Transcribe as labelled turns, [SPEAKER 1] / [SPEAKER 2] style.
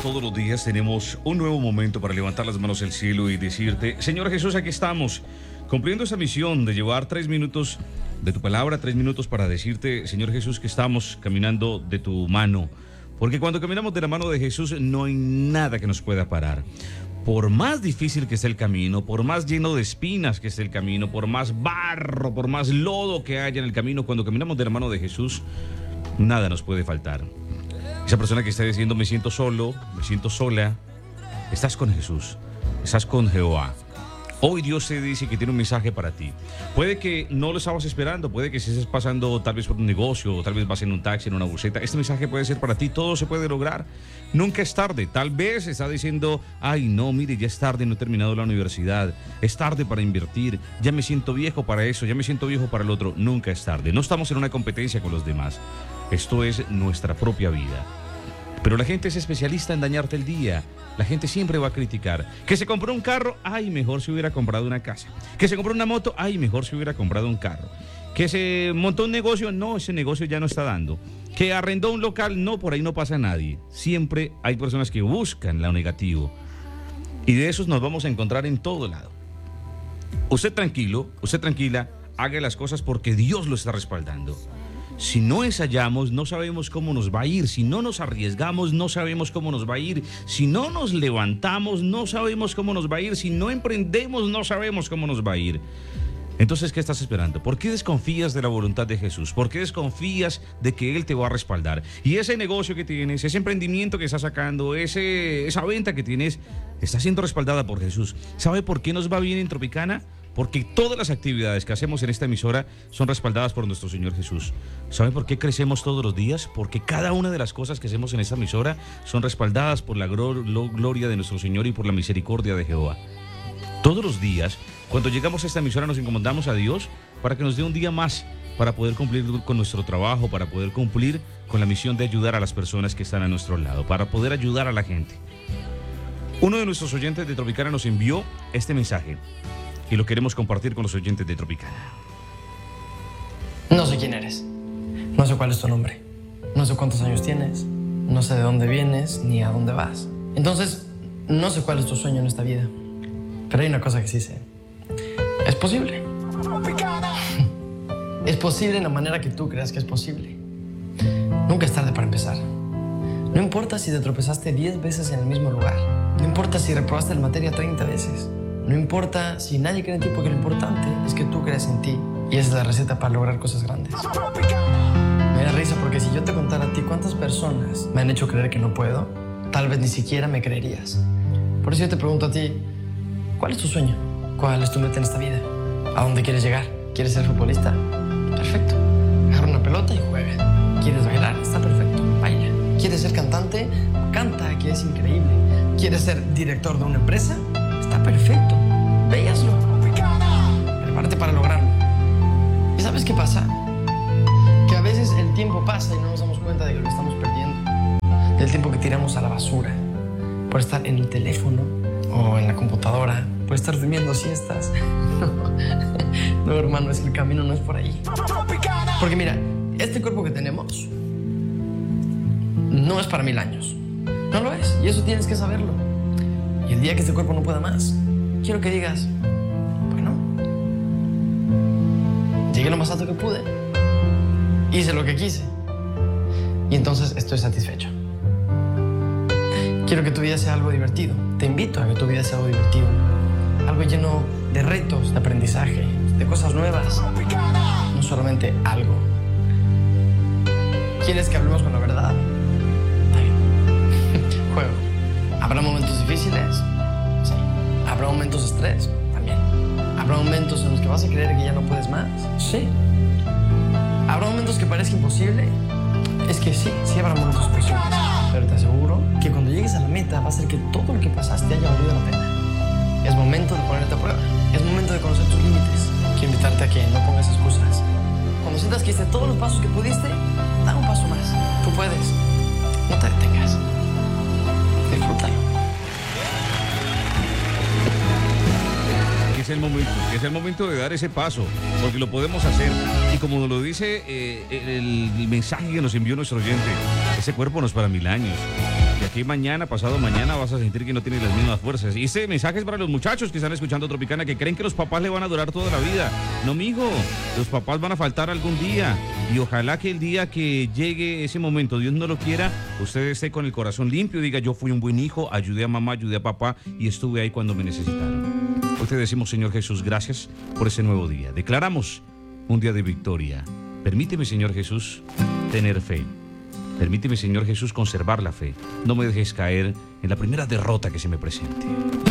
[SPEAKER 1] todos los días tenemos un nuevo momento para levantar las manos al cielo y decirte: Señor Jesús, aquí estamos, cumpliendo esa misión de llevar 3 minutos de tu palabra, 3 minutos para decirte, Señor Jesús, que estamos caminando de tu mano. Porque cuando caminamos de la mano de Jesús no hay nada que nos pueda parar. Por más difícil que esté el camino, por más lleno de espinas que esté el camino, por más barro, por más lodo que haya en el camino, cuando caminamos de la mano de Jesús, nada nos puede faltar. Esa persona que está diciendo: me siento solo, me siento sola, estás con Jesús, estás con Jehová. Hoy Dios te dice que tiene un mensaje para ti. Puede que no lo estabas esperando, puede que si estés pasando tal vez por un negocio, o tal vez vas en un taxi, en una buseta. Este mensaje puede ser para ti, todo se puede lograr. Nunca es tarde. Tal vez está diciendo: ay no, mire, ya es tarde, no he terminado la universidad, es tarde para invertir, ya me siento viejo para eso, ya me siento viejo para el otro. Nunca es tarde. No estamos en una competencia con los demás. Esto es nuestra propia vida. Pero la gente es especialista en dañarte el día. La gente siempre va a criticar. Que se compró un carro, ay, mejor si hubiera comprado una casa. Que se compró una moto, ay, mejor si hubiera comprado un carro. Que se montó un negocio, no, ese negocio ya no está dando. Que arrendó un local, no, por ahí no pasa nadie. Siempre hay personas que buscan lo negativo. Y de esos nos vamos a encontrar en todo lado. Usted tranquilo, usted tranquila, haga las cosas porque Dios lo está respaldando. Si no ensayamos, no sabemos cómo nos va a ir. Si no nos arriesgamos, no sabemos cómo nos va a ir. Si no nos levantamos, no sabemos cómo nos va a ir. Si no emprendemos, no sabemos cómo nos va a ir. Entonces, ¿qué estás esperando? ¿Por qué desconfías de la voluntad de Jesús? ¿Por qué desconfías de que Él te va a respaldar? Y ese negocio que tienes, ese emprendimiento que estás sacando, esa venta que tienes, está siendo respaldada por Jesús. ¿Sabe por qué nos va bien en Tropicana? Porque todas las actividades que hacemos en esta emisora son respaldadas por nuestro Señor Jesús. ¿Saben por qué crecemos todos los días? Porque cada una de las cosas que hacemos en esta emisora son respaldadas por la gloria de nuestro Señor y por la misericordia de Jehová. Todos los días, cuando llegamos a esta emisora, nos encomendamos a Dios para que nos dé un día más para poder cumplir con nuestro trabajo, para poder cumplir con la misión de ayudar a las personas que están a nuestro lado, para poder ayudar a la gente. Uno de nuestros oyentes de Tropicana nos envió este mensaje y lo queremos compartir con los oyentes de Tropicana.
[SPEAKER 2] No sé quién eres, no sé cuál es tu nombre, no sé cuántos años tienes, no sé de dónde vienes ni a dónde vas. Entonces, no sé cuál es tu sueño en esta vida, pero hay una cosa que sí sé: es posible. Es posible en la manera que tú creas que es posible. Nunca es tarde para empezar. No importa si te tropezaste 10 veces en el mismo lugar, no importa si reprobaste la materia 30 veces, no importa si nadie cree en ti, porque lo importante es que tú creas en ti. Y esa es la receta para lograr cosas grandes. Me da risa porque si yo te contara a ti cuántas personas me han hecho creer que no puedo, tal vez ni siquiera me creerías. Por eso yo te pregunto a ti: ¿cuál es tu sueño? ¿Cuál es tu meta en esta vida? ¿A dónde quieres llegar? ¿Quieres ser futbolista? Perfecto. Agarra una pelota y juega. ¿Quieres bailar? Está perfecto. Baila. ¿Quieres ser cantante? Canta, que es increíble. ¿Quieres ser director de una empresa? Está perfecto. Ve y hazlo. Prepárate para lograrlo. ¿Y sabes qué pasa? Que a veces el tiempo pasa y no nos damos cuenta de que lo estamos perdiendo. Del tiempo que tiramos a la basura por estar en el teléfono o en la computadora, por estar durmiendo siestas. No, hermano, es que el camino no es por ahí. Porque mira, este cuerpo que tenemos no es para 1000 años. No lo es, y eso tienes que saberlo. Y el día que este cuerpo no pueda más, quiero que digas: bueno, llegué lo más alto que pude, hice lo que quise, y entonces estoy satisfecho. Quiero que tu vida sea algo divertido. Te invito a que tu vida sea algo divertido, algo lleno de retos, de aprendizaje, de cosas nuevas, no solamente algo. ¿Quieres que hablemos con la verdad? Está bien. Juego. ¿Habrá momentos difíciles? Sí. ¿Habrá momentos de estrés? También. ¿Habrá momentos en los que vas a creer que ya no puedes más? Sí. ¿Habrá momentos que parezca imposible? Es que sí, sí habrá momentos posibles. Pero te aseguro que cuando llegues a la meta va a ser que todo lo que pasaste haya valido la pena. Es momento de ponerte a prueba. Es momento de conocer tus límites. Quiero invitarte a que no pongas excusas. Cuando sientas que hiciste todos los pasos que pudiste, da un paso más. Tú puedes. No te detengas. Disfrútalo.
[SPEAKER 1] Es el momento de dar ese paso, porque lo podemos hacer. Y como nos lo dice el mensaje que nos envió nuestro oyente, ese cuerpo no es para 1000 años. Y aquí mañana, pasado mañana, vas a sentir que no tienes las mismas fuerzas. Y ese mensaje es para los muchachos que están escuchando Tropicana, que creen que los papás le van a durar toda la vida. No, mijo, los papás van a faltar algún día. Y ojalá que el día que llegue ese momento, Dios no lo quiera, usted esté con el corazón limpio y diga, yo fui un buen hijo, ayudé a mamá, ayudé a papá y estuve ahí cuando me necesitaron. Hoy te decimos, Señor Jesús, gracias por ese nuevo día. Declaramos un día de victoria. Permíteme, Señor Jesús, tener fe. Permíteme, Señor Jesús, conservar la fe. No me dejes caer en la primera derrota que se me presente.